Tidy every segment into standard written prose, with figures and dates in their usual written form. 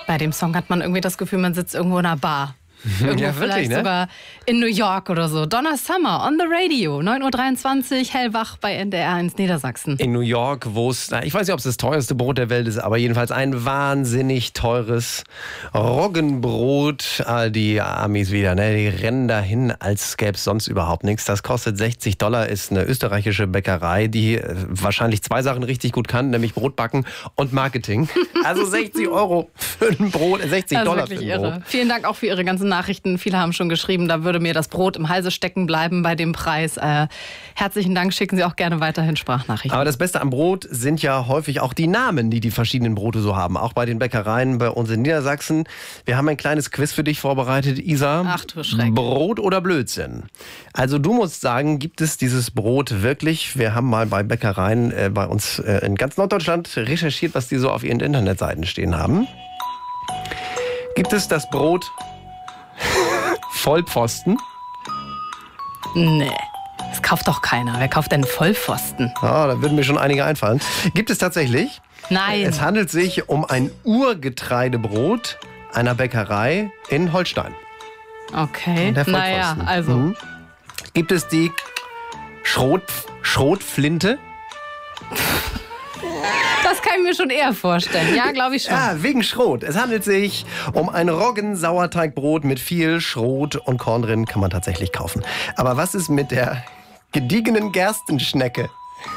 Bei dem Song hat man irgendwie das Gefühl, man sitzt irgendwo in einer Bar. Irgendwo Ja, wirklich, vielleicht ne? sogar in New York oder so. Donna Summer on the Radio, 9.23 Uhr, hellwach bei NDR 1 Niedersachsen. In New York, wo es, ich weiß nicht, ob es das teuerste Brot der Welt ist, aber jedenfalls ein wahnsinnig teures Roggenbrot. Die Amis wieder, ne? Die rennen dahin, als gäbe es sonst überhaupt nichts. Das kostet $60, ist eine österreichische Bäckerei, die wahrscheinlich 2 Sachen richtig gut kann, nämlich Brotbacken und Marketing. Also 60 Euro für ein Brot, $60 Also für wirklich ein irre. Brot. Vielen Dank auch für Ihre ganzen Nachrichten. Viele haben schon geschrieben, da würde mir das Brot im Halse stecken bleiben bei dem Preis. Herzlichen Dank, schicken Sie auch gerne weiterhin Sprachnachrichten. Aber das Beste am Brot sind ja häufig auch die Namen, die die verschiedenen Brote so haben. Auch bei den Bäckereien bei uns in Niedersachsen. Wir haben ein kleines Quiz für dich vorbereitet, Isa. Ach du Schreck. Brot oder Blödsinn? Also du musst sagen, gibt es dieses Brot wirklich? Wir haben mal bei Bäckereien bei uns in ganz Norddeutschland recherchiert, was die so auf ihren Internetseiten stehen haben. Gibt es das Brot Vollpfosten? Nee, das kauft doch keiner. Wer kauft denn Vollpfosten? Ah, da würden mir schon einige einfallen. Gibt es tatsächlich? Nein. Es handelt sich um ein Urgetreidebrot einer Bäckerei in Holstein. Okay, Der naja, Vollpfosten. also. Gibt es die Schrotflinte? Das kann ich mir schon eher vorstellen. Ja, glaube ich schon. Ja, wegen Schrot. Es handelt sich um ein Roggensauerteigbrot mit viel Schrot und Korn drin, kann man tatsächlich kaufen. Aber was ist mit der gediegenen Gerstenschnecke?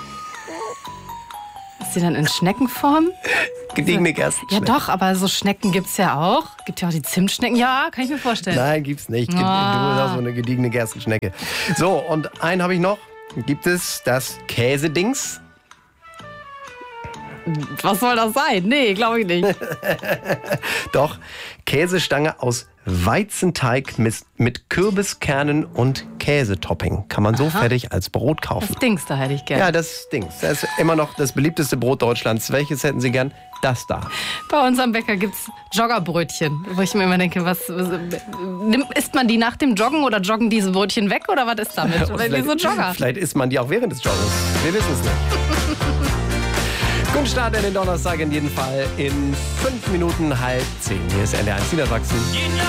Ist sie dann in Schneckenform? Gediegene Ja Gerstenschnecke. doch, aber so Schnecken gibt's ja auch. Gibt ja auch die Zimtschnecken. Ja, kann ich mir vorstellen. Nein, gibt's nicht. Du Ah. hast so eine gediegene Gerstenschnecke. So, und einen habe ich noch. Gibt es das Käsedings? Was soll das sein? Nee, glaube ich nicht. Doch, Käsestange aus Weizenteig mit Kürbiskernen und Käsetopping. Kann man so fertig als Brot kaufen. Das Dings da hätte ich gerne. Ja, das Dings. Das ist immer noch das beliebteste Brot Deutschlands. Welches hätten Sie gern? Das da. Bei uns am Bäcker gibt's Joggerbrötchen, wo ich mir immer denke, isst man die nach dem Joggen oder joggen diese Brötchen weg oder was ist damit? Oder wie so Jogger. Vielleicht isst man die auch während des Joggens. Wir wissen es nicht. Guten Start in den Donnerstag in jedem Fall. In 5 Minuten 9:30. Hier ist NDR 1 Niedersachsen.